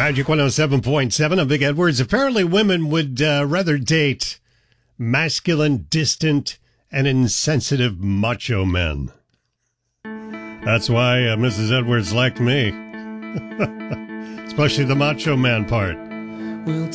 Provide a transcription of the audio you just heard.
Magic 107.7. I'm Vic Edwards. Apparently women would rather date masculine, distant, and insensitive macho men. That's why Mrs. Edwards liked me. Especially the macho man part.